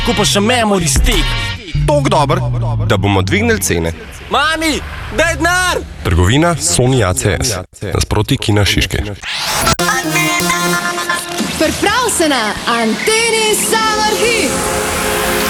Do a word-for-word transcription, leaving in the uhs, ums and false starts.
Kupa še memory stick. Tok dober, da bomo dvignili cene. Mami, daj denar! Trgovina Sony A C S, nasproti Kina Šiške. Priprav se na Anteni Summer Hit.